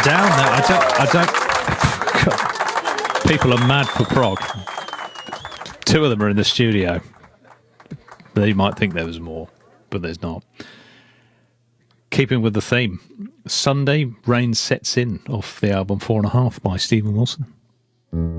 down there. I don't. People are mad for prog. Two of them are in the studio. They might think there was more, but there's not. Keeping with the theme, Sunday Rain Sets In off the album 4.5 by Stephen Wilson.